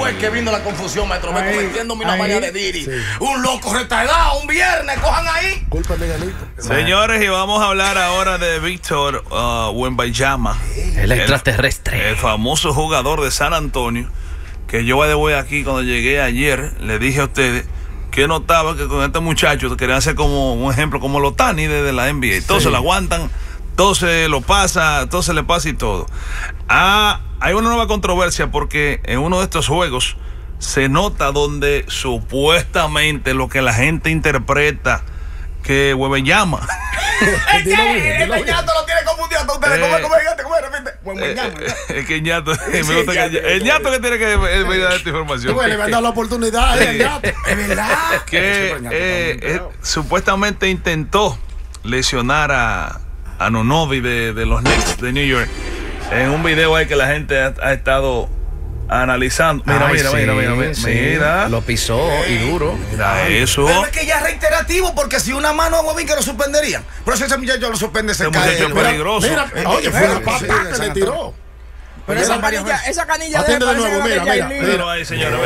fue que vino la confusión, maestro? Me cometiendo una manera de Diri. Sí. Un loco retardado, un viernes, cojan ahí. Culpa de Miguelito. Señores, y vamos a hablar ahora de Víctor Wembanyama. El extraterrestre. El famoso jugador de San Antonio, que yo voy aquí cuando llegué ayer, le dije a ustedes que notaba que con este muchacho querían hacer como un ejemplo, como los Tani de la NBA. Todos se lo aguantan, todo se lo pasa, todo se le pasa y todo. Hay una nueva controversia porque en uno de estos juegos se nota donde supuestamente lo que la gente interpreta que Wembanyama. Es que el ñato lo tiene confundido a ustedes. ¿Cómo repite? Es que el ñato que tiene que dar esta información. Bueno, le van a dar la oportunidad al ñato. Es verdad. Que supuestamente intentó lesionar a Nonobi de los Knicks de New York. En un video ahí que la gente ha estado analizando. Mira. Lo pisó y duro. Mira eso. Pero es que ya es reiterativo, porque si una mano a Webin que lo suspenderían. Pero si ese muchacho lo suspende, se cae. Ese muchacho es peligroso. Oye, fue una pata que le tiró. Pero esa canilla atiende de nuevo, mira. Pero ahí, señores,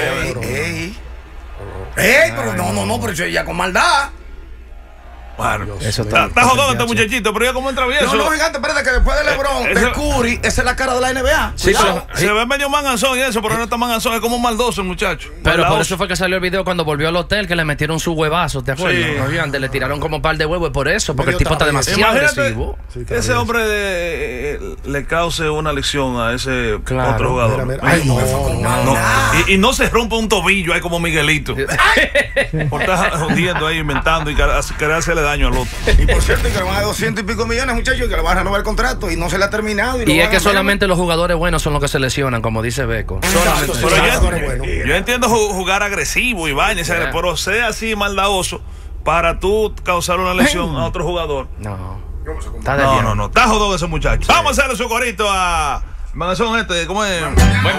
pero no, pero eso ya con maldad. Bueno, eso está jodón este muchachito, pero ya como entra bien. No, gigante, espérate, que después de LeBron, de Curry, esa es la cara de la NBA. Sí, pero se ve medio manganzón y eso, pero no está manganzón, es como maldoso el muchacho. Pero por eso fue que salió el video cuando volvió al hotel, que le metieron su huevazo, ¿te acuerdas? Sí. ¿No? Le tiraron como un par de huevos por eso, porque el tipo está demasiado agresivo. Que ese hombre le cause una lesión a ese otro jugador. Ay, no. Y no se rompe un tobillo ahí como Miguelito. Por estar jodiendo ahí, inventando y querer hacerle daño al otro. Y por cierto, que le van a dar 200 y pico millones, muchachos, que le van a renovar el contrato y no se le ha terminado. Y es que solamente los jugadores buenos son los que se lesionan, como dice Beco. Pero yo entiendo jugar agresivo y vaina, pero sea así maldadoso para tú causar una lesión a otro jugador. No. Está jodón ese muchacho. Vamos a hacerle su corito a Manazón ¿cómo es?